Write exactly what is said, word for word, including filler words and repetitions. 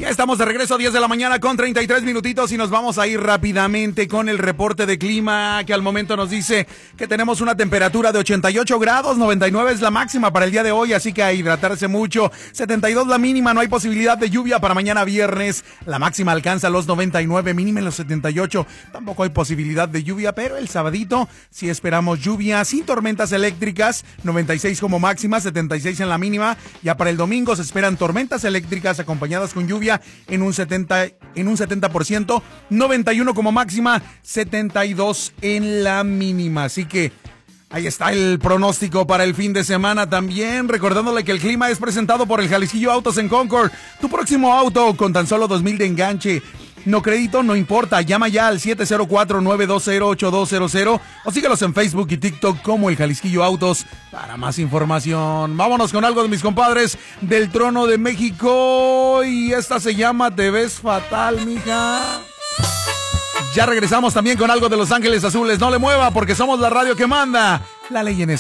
Ya estamos de regreso a diez de la mañana con treinta y tres minutitos y nos vamos a ir rápidamente con el reporte de clima que al momento nos dice que tenemos una temperatura de ochenta y ocho grados, noventa y nueve es la máxima para el día de hoy, así que a hidratarse mucho, setenta y dos la mínima, no hay posibilidad de lluvia para mañana viernes, la máxima alcanza los noventa y nueve, mínima en los setenta y ocho, tampoco hay posibilidad de lluvia, pero el sabadito sí esperamos lluvia sin tormentas eléctricas, noventa y seis como máxima, setenta y seis en la mínima, ya para el domingo se esperan tormentas eléctricas acompañadas con lluvia en un setenta en un setenta por ciento, noventa y uno como máxima, setenta y dos en la mínima. Así que ahí está el pronóstico para el fin de semana también, recordándole que el clima es presentado por el Jalisquillo Autos en Concord. Tu próximo auto con tan solo dos mil de enganche. No crédito, no importa, llama ya al siete cero cuatro, nueve dos cero, ocho dos cero cero o síguelos en Facebook y TikTok como el Jalisquillo Autos para más información. Vámonos con algo de mis compadres del Trono de México y esta se llama Te ves fatal, mija. Ya regresamos también con algo de Los Ángeles Azules, no le mueva porque somos la radio que manda, la ley en